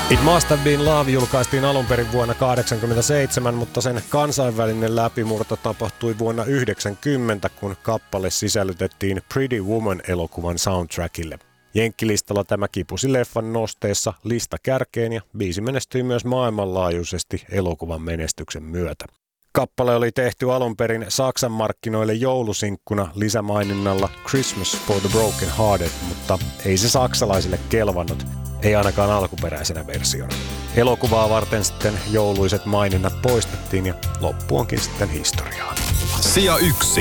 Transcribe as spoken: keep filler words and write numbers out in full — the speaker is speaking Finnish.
It Must Have Been Love julkaistiin alun perin vuonna tuhatyhdeksänsataakahdeksankymmentäseitsemän, mutta sen kansainvälinen läpimurto tapahtui vuonna yhdeksänkymmentä, kun kappale sisällytettiin Pretty Woman-elokuvan soundtrackille. Jenkkilistalla tämä kipusi leffan nosteessa lista kärkeen ja biisi menestyi myös maailmanlaajuisesti elokuvan menestyksen myötä. Kappale oli tehty alun perin Saksan markkinoille joulusinkkuna lisämaininnalla Christmas for the Broken Hearted, mutta ei se saksalaisille kelvannut, ei ainakaan alkuperäisenä versiona. Elokuvaa varten sitten jouluiset maininnat poistettiin ja loppu onkin sitten historiaa. Sija yksi.